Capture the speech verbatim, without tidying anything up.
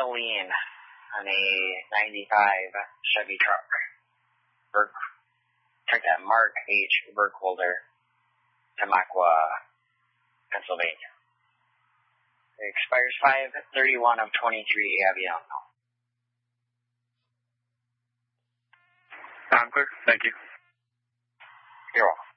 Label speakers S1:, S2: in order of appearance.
S1: Eileen on a ninety-five Chevy truck. Burke, check that Mark H. Burkholder, Tamaqua, Pennsylvania. It expires five thirty-one of twenty-three, Aviano.
S2: I'm clear. Thank you.
S1: You're welcome.